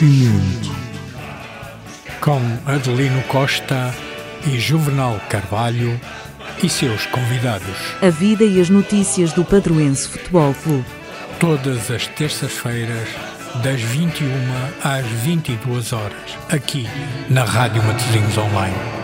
Mundo. Com Adelino Costa e Juvenal Carvalho e seus convidados. A vida e as notícias do Padroense Futebol Clube. Todas as terças-feiras, das 21 às 22 horas, aqui na Rádio Matosinhos Online.